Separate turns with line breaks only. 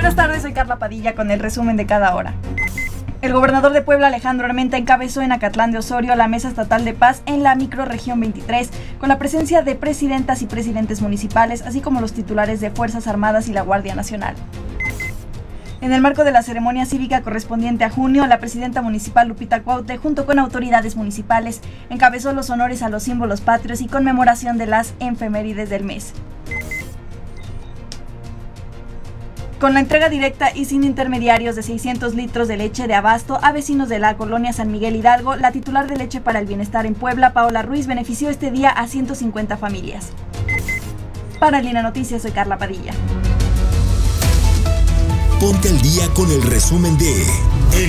Buenas tardes, soy Carla Padilla con el resumen de cada hora. El gobernador de Puebla, Alejandro Armenta, encabezó en Acatlán de Osorio la Mesa Estatal de Paz en la Microrregión 23, con la presencia de presidentas y presidentes municipales, así como los titulares de Fuerzas Armadas y la Guardia Nacional. En el marco de la ceremonia cívica correspondiente a junio, la presidenta municipal Lupita Cuaute, junto con autoridades municipales, encabezó los honores a los símbolos patrios y conmemoración de las efemérides del mes. Con la entrega directa y sin intermediarios de 600 litros de leche de abasto a vecinos de la colonia San Miguel Hidalgo, la titular de Leche para el Bienestar en Puebla, Paola Ruiz, benefició este día a 150 familias. Para Lina Noticias, soy Carla Padilla.
Ponte al día con el resumen de